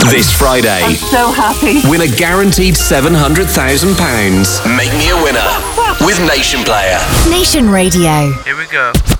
This Friday, I'm so happy. win a guaranteed £700,000. Make me a winner with Nation Player. Nation Radio. Here we go.